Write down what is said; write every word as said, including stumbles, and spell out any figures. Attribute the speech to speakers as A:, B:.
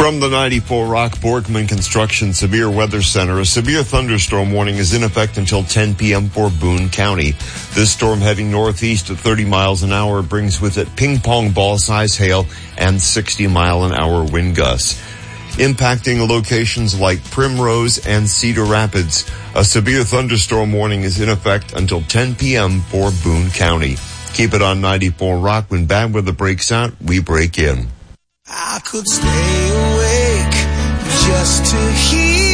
A: From the ninety-four Rock Borgman Construction Severe Weather Center, a severe thunderstorm warning is in effect until ten p.m. for Boone County. This storm heading northeast at thirty miles an hour brings with it ping-pong ball-size hail and sixty mile an hour wind gusts. Impacting locations like Primrose and Cedar Rapids, a severe thunderstorm warning is in effect until ten p.m. for Boone County. Keep it on ninety-four Rock. When bad weather breaks out, we break in.
B: I could stay awake just to hear